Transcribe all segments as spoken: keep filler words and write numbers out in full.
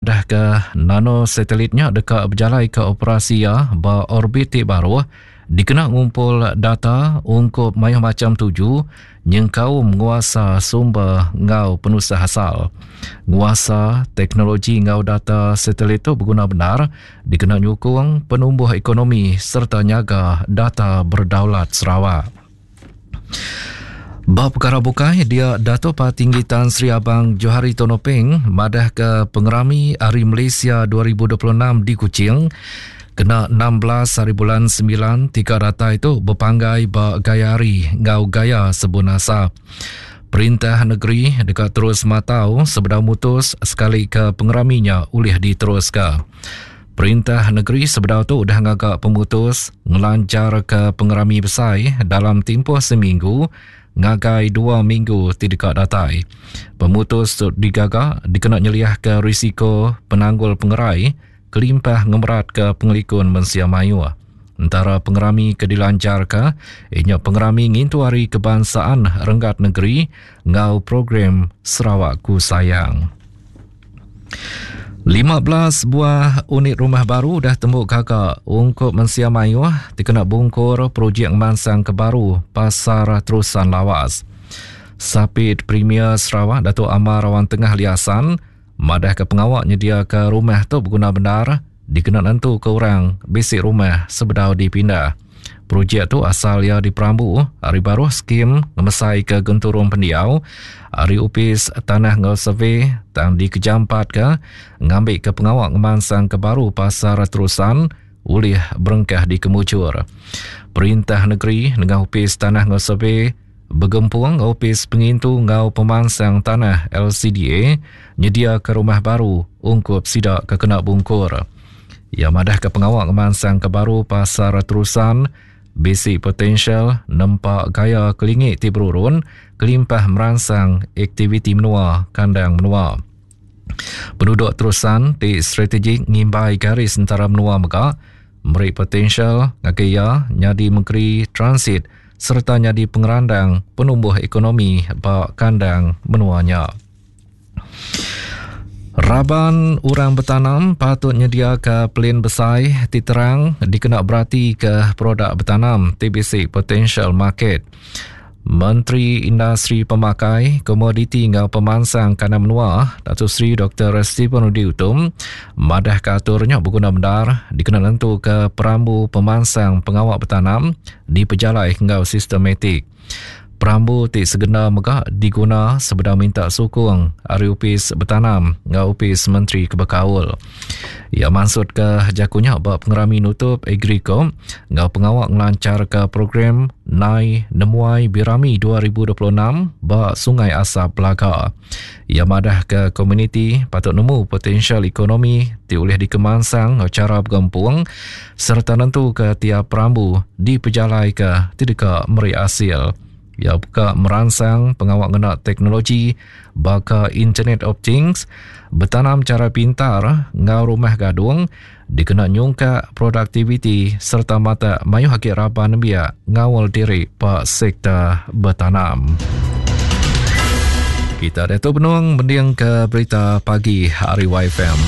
madah ke nano satelitnya dekat berjalai ke operasi ya ba orbit baru dikena ngumpul data ungkup mayah macam tuju nyengkau menguasa sumber ngau penusah asal. Nguasa teknologi ngau data satelit itu berguna benar dikena nyukung penumbuh ekonomi serta nyaga data berdaulat Sarawak. Bab perkara bukai dia Dato' Patinggi Tan Sri Abang Johari Tonopeng madah ke pengerami Hari Malaysia dua ribu dua puluh enam di Kuching kena enam belas hari bulan sembilan tiga data itu berpanggai ba gaya hari ngau gaya sebun asap. Perintah negeri dekat terus matau sebedau mutus sekali ke pengeraminya ulih diteruskan. Perintah negeri sebedau tu udah ngagak pemutus ngelancar ke pengerami besar dalam tempoh seminggu ngagai dua minggu tidak datai. Pemutus digagak dikena nyeliah ke risiko penanggul pengerai kelimpah ngemerat ke pengelikun mensia mayu. Antara pengerami ke dilancar ke ianya pengerami ngintuari kebangsaan renggat negeri ngau program Sarawakku Sayang. lima belas buah unit rumah baru dah tembuk kakak ungkup mensia mayu dikena bungkur projek mansang kebaru pasar terusan lawas. Sapit Premier Sarawak Dato' Amar Rawan Tengah Liasan madah ke pengawak nyedia ke rumah tu berguna benar dikena nentu ke orang basic rumah sebedau dipindah. Projek tu asal ya di Perambu, hari baru skim ngemesai ke genturung pendiau, hari upis tanah ngau survey tang di kejampat ke ngambil ke pengawak ngemansang ke baru pasar terusan ulih berengkah di kemucur. Perintah negeri dengan upis tanah ngau survey bergempung upis pengintu ngau pemansang tanah L C D A nyedia ke rumah baru ungkup sidak ke kena bungkur. Ya madah ke pengawak ngemansang ke baru pasar terusan basic potential nampak gaya kelingit ti berurun kelimpah merangsang aktiviti menua kandang menua. Penduduk terusan di strategik ngimbai garis antara menua megak meri potential ngagaya nyadi mengkeri transit serta nyadi pengerandang penumbuh ekonomi bak kandang menuanya. Raban orang bertanam patut nyedia ke pelin besar diterang dikena berarti ke produk bertanam T B C Potential Market. Menteri Industri Pemakai, Komoditi ngau Pemansang Kandang Menua, Datuk Seri Doktor Stephen Rudi Utum, madah katurnya berguna benar dikena lentu ke perambu pemansang pengawak bertanam di pejalai ngau sistematik. Perambu ti segena megak diguna sebedang minta sukung hari upis bertanam ngau upis Menteri Kebakaul. Ia maksud ke jakunya bak pengerami nutup Agricom ngau pengawak ngelancar ke program Nai Nemuai Birami dua ribu dua puluh enam bak Sungai Asap Belaka. Ia madah ke komuniti patut nemu potensial ekonomi ti oleh dikemansang cara bergempung serta nentu ke tiap perambu di pejalai ke tidak meri hasil. Ia buka merangsang pengawak ngena teknologi baka Internet of Things bertanam cara pintar ngau rumah gadung dikena nyungka produktiviti serta mata mayu hakik raban biak ngawal diri pak sektor bertanam. Kita Dato' Benuang mendiang ke berita pagi Hari Y F M.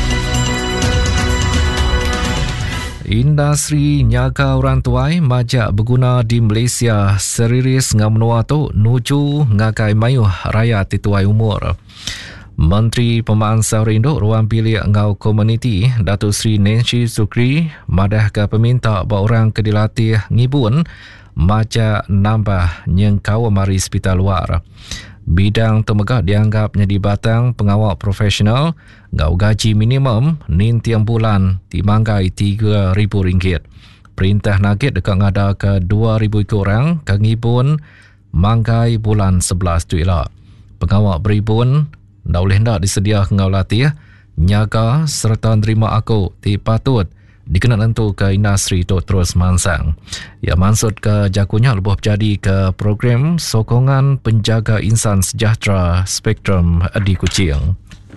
Industri nyaga orang tuai majak berguna di Malaysia seriris ngam menua tu nuju ngakai mayuh rakyat tituai umur. Menteri Pemansau Rindu Ruang Bilik Ngau Komuniti Datuk Seri Nancy Sukri madah ke peminta bahawa orang kedilatih ngibun majak nambah nyengkau mari hospital luar. Bidang temegak dianggapnya di batang pengawal profesional ngau gaji minimum nin tiang bulan dimanggai tiga ribu ringgit. Perintah nagit dekat ngada ke dua ribu orang ke ngibun manggai bulan sebelas tu elak. Pengawal beribun dah boleh hendak disedia ngau latih nyaga serta nerima aku ti patut dikena tentu ke industri tu terus mansang. Ya maksud ke jakunya lebih jadi ke program sokongan penjaga insan sejahtera Spektrum di Kuching.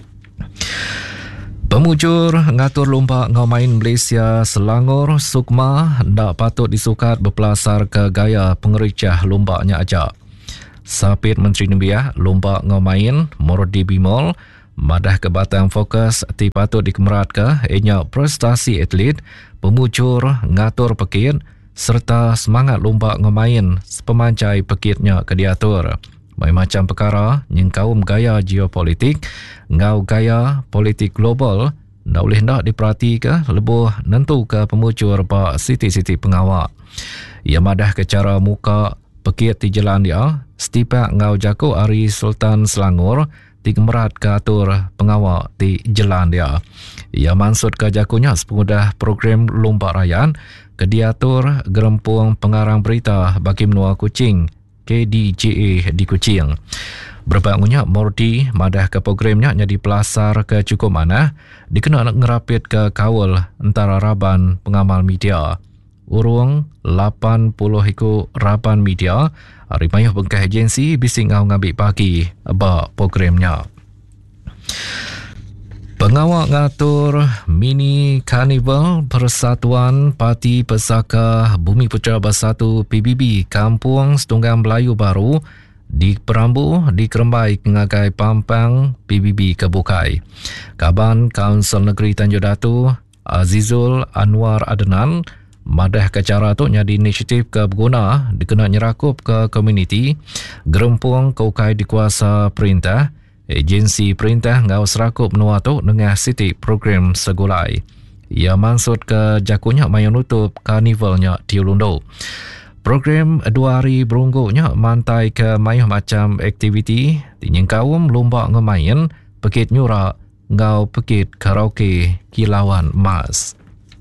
Pemujur ngatur lomba ngau main Malaysia Selangor Sukma ndak patut disukat berpelasar ke gaya pengericah lombanya ajak. Sapit Menteri Nembiah lomba ngau main Mordi Bimol Madah ke batang fokus ti patut dikemerat ke enyak prestasi atlet, pemucur, ngatur pekit serta semangat lomba ngemain pemancai pekitnya ke diatur. Mai macam perkara yang kaum gaya geopolitik, ngau gaya politik global, ndak boleh ndak diperhati ke lebih nentu ke pemucur pa siti-siti pengawak. Ia madah ke cara muka pekit di jalan dia, setipak ngau jako Ari Sultan Selangor, dikemerat ke atur pengawal di jalan dia. Ia maksud ke jakunya sepenuh program lomba rayan ke diatur gerempung pengarang berita bagi menua Kuching K D J A di Kuching. Berbangunnya Mordi madah ke programnya jadi pelasar ke cukup mana dikena ngerapit ke kawal antara raban pengamal media. Urung lapan puluh iku raban media hari mayuh bengkah agensi bising ngau ngambil pagi ba programnya. Pengawal ngatur mini karnival Persatuan Parti Pesaka Bumi Putra Bersatu P B B Kampung Setunggang Melayu Baru di Perambu di Kerembai Kengagai Pampang P B B Kebukai. Kaban Kaunsil Negeri Tanjung Datu Azizul Anwar Adnan madah ke cara tu nyadi inisiatif ke berguna dikena nyerakup ke komuniti gerempung kaukai dikuasa perintah agensi perintah ngau serakup menua tu dengan siti program segulai. Ia maksud ke jakunya mayu nutup karnivalnya di Ulundo. Program dua hari berungguknya mantai ke mayu macam aktiviti tinyeng kaum lomba ngemain pekit nyurak ngau pekit karaoke kilauan emas.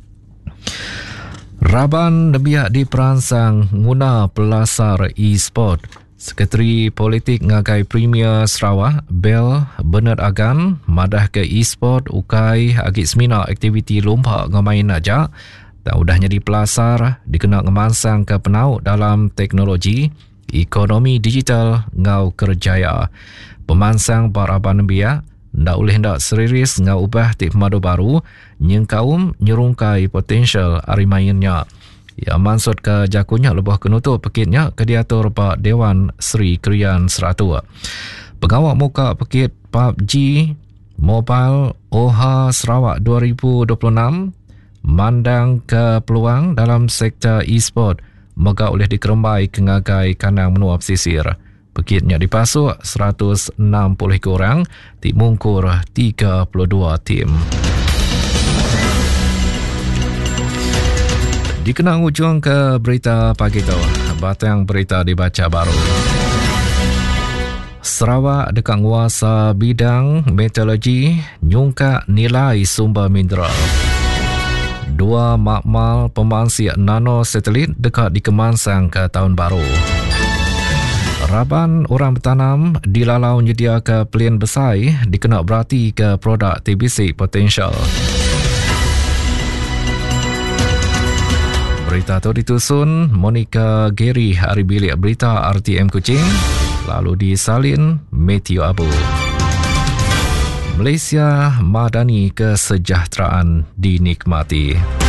Raban debiak diperansang guna pelasar e-sport. Sekretari Politik Ngagai Premier Sarawak, Bel Bernard Agan, madah ke e-sport ukai agit semina aktiviti lomba ngemain aja. Tak udahnya dipelasar, dikena ngemansang ke penau dalam teknologi, ekonomi digital ngau kerjaya. Pemansang paraban biak, ndak boleh ndak serius ngau ubah tip madu baru nyeng kaum nyerungkai potensial arimainnya. Ia maksud ke jakunya lebih kenutup pekitnya ke diatur Pak Dewan Seri Krian Seratu. Pengawak muka pekit P U B G Mobile O H A Sarawak dua ribu dua puluh enam mandang ke peluang dalam sektor e-sport maka oleh dikerembai kengagai kanang menua pesisir. Pekitnya dipasuk seratus enam puluh orang, dimungkur tiga puluh dua tim. Dikenang ujung ke berita pagi itu, batang berita dibaca baru. Sarawak dekat nguasa bidang meteorologi nyungka nilai sumber mineral. Dua makmal pemansi nano satelit dekat dikemansang ke tahun baru. Raban orang bertanam dilalau nyedia ke pelian besar dikena berarti ke produk T B C potensial. Berita itu ditusun Monica Gary hari bilik berita R T M Kuching, lalu disalin Matthew Abu. Malaysia Madani kesejahteraan dinikmati.